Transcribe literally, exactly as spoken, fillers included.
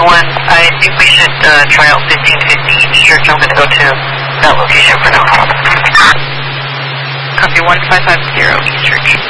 one, I think we should uh, try out fifteen fifty East Church. I'm going to go to that location for now. Copy one five five zero East Church.